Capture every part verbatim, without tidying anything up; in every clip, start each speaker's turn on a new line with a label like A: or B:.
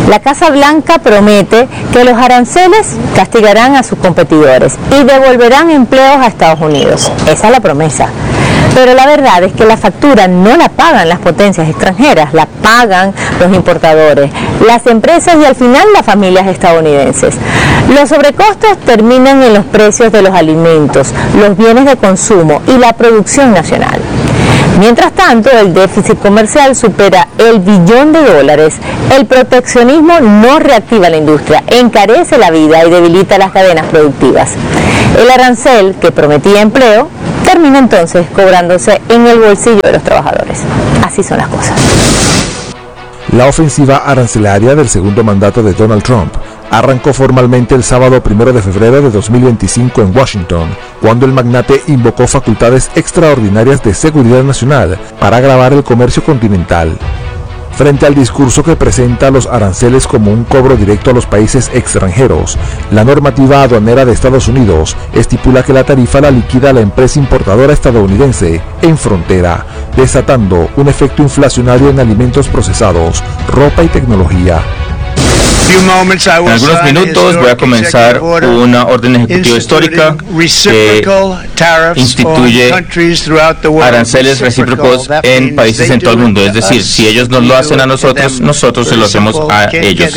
A: La Casa Blanca promete que los aranceles castigarán a sus competidores y devolverán empleos a Estados Unidos. Esa es la promesa. Pero la verdad es que la factura no la pagan las potencias extranjeras, la pagan los importadores, las empresas y al final las familias estadounidenses. Los sobrecostos terminan en los precios de los alimentos, los bienes de consumo y la producción nacional. Mientras tanto, el déficit comercial supera el billón de dólares, el proteccionismo no reactiva la industria, encarece la vida y debilita las cadenas productivas. El arancel, que prometía empleo, termina entonces cobrándose en el bolsillo de los trabajadores. Así son las cosas.
B: La ofensiva arancelaria del segundo mandato de Donald Trump arrancó formalmente el sábado primero de febrero de dos mil veinticinco en Washington, cuando el magnate invocó facultades extraordinarias de seguridad nacional para agravar el comercio continental. Frente al discurso que presenta los aranceles como un cobro directo a los países extranjeros, la normativa aduanera de Estados Unidos estipula que la tarifa la liquida la empresa importadora estadounidense en frontera, desatando un efecto inflacionario en alimentos procesados, ropa y tecnología.
C: En algunos minutos voy a comenzar una orden ejecutiva histórica que instituye aranceles recíprocos en países en todo el mundo. Es decir, si ellos nos lo hacen a nosotros, nosotros se lo hacemos a ellos.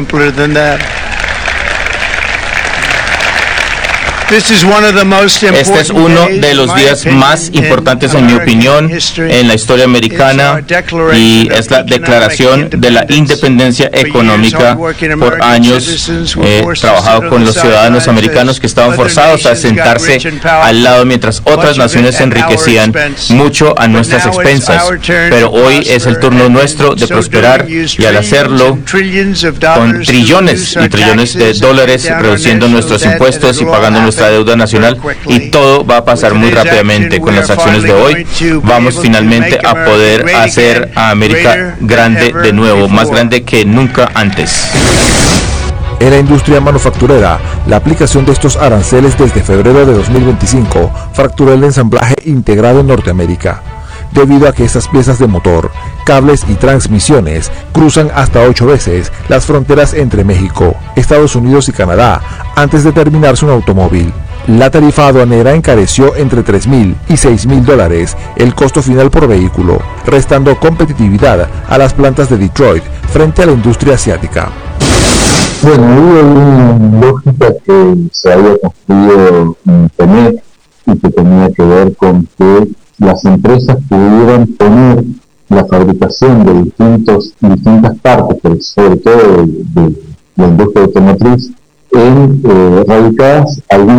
C: Este es uno de los días más importantes, en mi opinión, en la historia americana, y es la declaración de la independencia económica. Por años he trabajado con los ciudadanos americanos que estaban forzados a sentarse al lado mientras otras naciones se enriquecían mucho a nuestras expensas. Pero hoy es el turno nuestro de prosperar, y al hacerlo con trillones y trillones de dólares, reduciendo nuestros impuestos y pagando nuestra deuda nacional, y todo va a pasar muy rápidamente. Con las acciones de hoy vamos finalmente a poder hacer a América grande de nuevo, más grande que nunca antes.
B: En la industria manufacturera, la aplicación de estos aranceles desde febrero de dos mil veinticinco fracturó el ensamblaje integrado en Norteamérica, debido a que estas piezas de motor, cables y transmisiones cruzan hasta ocho veces las fronteras entre México, Estados Unidos y Canadá antes de terminarse un automóvil. La tarifa aduanera encareció entre tres mil y seis mil dólares el costo final por vehículo, restando competitividad a las plantas de Detroit frente a la industria asiática.
D: Bueno, hubo una lógica que se había construido en Internet y que tenía que ver con que las empresas pudieran poner la fabricación de distintos, distintas partes, pero sobre todo de, de la industria automotriz, en eh, radicadas algunas